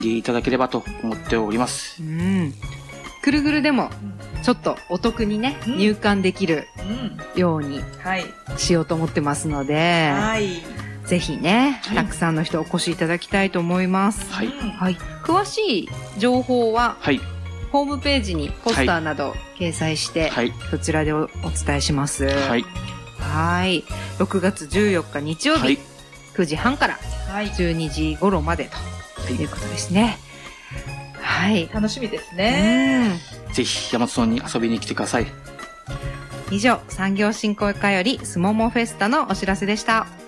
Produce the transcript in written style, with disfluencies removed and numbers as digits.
りいただければと思っております。 くるぐるでもちょっとお得にね、入館できるようにしようと思ってますので、ぜひね、たくさんの人お越しいただきたいと思います。詳しい情報は、ホームページにポスターなど掲載して、そちらでお伝えします。6月14日日曜日、9時半から12時頃までということですね。 楽しみですね。 ぜひ大和村に遊びに来てください。 以上、産業振興課よりすももフェスタのお知らせでした。